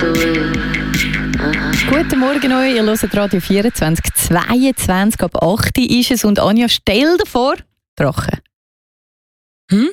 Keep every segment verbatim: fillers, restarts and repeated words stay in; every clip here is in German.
Guten Morgen euch, ihr hört Radio vierundzwanzig, zweiundzwanzig ab acht Uhr ist es und Anja, stell dir vor, Drachen. Hm?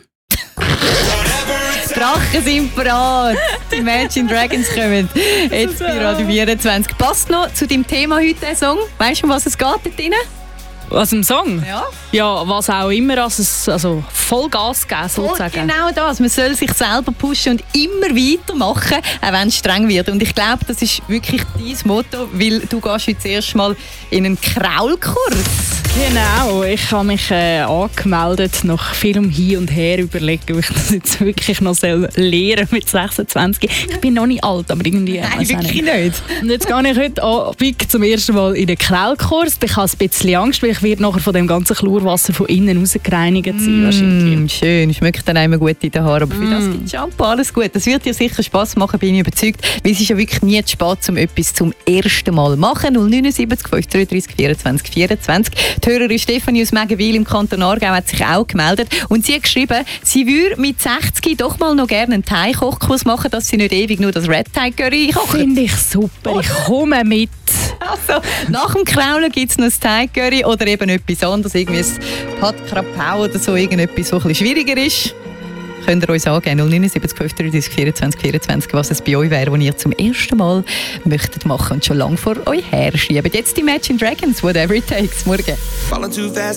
Drachen sind bereit. Die Imagine Dragons kommen jetzt bei Radio vierundzwanzig. Passt noch zu deinem Thema heute, der Song? Weißt du, um was es geht dort drin? Was im Song? Ja. Ja, was auch immer, also, es, also voll Gas geben sozusagen. Und genau das, man soll sich selber pushen und immer weitermachen, auch wenn es streng wird. Und ich glaube, das ist wirklich dein Motto, weil du gehst jetzt erst mal in einen Kraulkurs. Genau, ich habe mich äh, angemeldet, nach vielem Hin und Her überlegen, ob ich das jetzt wirklich noch soll lernen mit sechsundzwanzig. Ich bin noch nicht alt, aber irgendwie... Nein, wirklich nicht. nicht. Und jetzt gehe ich heute Abend zum ersten Mal in den Kraulkurs. Ich habe ein bisschen Angst, weil ich werde nachher von dem ganzen Chlorwasser von innen rausgereinigt sein. Mm, schön, schmeckt dann immer gut in den Haaren. Aber für mm. das gibt es Shampoo, alles gut. Das wird dir sicher Spass machen, bin ich überzeugt. Weil es ist ja wirklich nie zu spät, um etwas zum ersten Mal zu machen. null neun sieben fünf drei drei vierundzwanzig vierundzwanzig. Die Hörerin Stefanie aus Megenwil im Kanton Aargau hat sich auch gemeldet. Und sie hat geschrieben, sie würde mit sechzig doch mal noch gerne einen Thai-Kochkurs machen, dass sie nicht ewig nur das Red Thai Curry kocht. Finde ich super, ich komme mit. Also, nach dem Kraulen gibt es noch das Thai Curry oder eben etwas anderes, irgendwie ein Pad Krapau oder so, irgendetwas, was ein bisschen schwieriger ist. Könnt ihr uns angeben, null neun sieben fünf drei drei vierundzwanzig vierundzwanzig, was es bei euch wäre, was ihr zum ersten Mal möchtet machen und schon lange vor euch her schieben. Jetzt die Imagine Dragons, Whatever It Takes. Morgen.